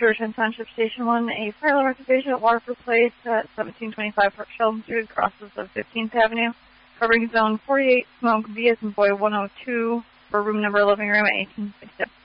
Georgetown Township Station 1, a fire alarm activation at Waterford Place at 1725 Park Sheldon Street, crosses of 15th Avenue, covering zone 48, smoke, V as in boy 102, for room number living room at 1867.